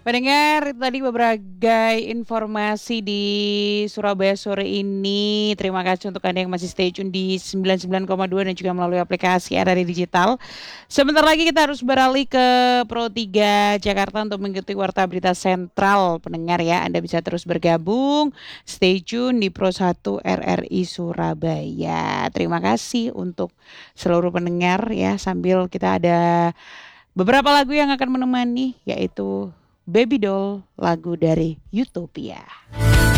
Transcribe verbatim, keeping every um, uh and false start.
Pendengar, itu tadi beberapa informasi di Surabaya sore ini. Terima kasih untuk Anda yang masih stay tune di sembilan puluh sembilan koma dua dan juga melalui aplikasi R R I Digital. Sebentar lagi kita harus beralih ke Pro tiga Jakarta untuk mengikuti Warta Berita Sentral. Pendengar ya, Anda bisa terus bergabung. Stay tune di Pro satu R R I Surabaya. Terima kasih untuk seluruh pendengar ya. Sambil kita ada beberapa lagu yang akan menemani, yaitu Baby Doll, lagu dari Utopia.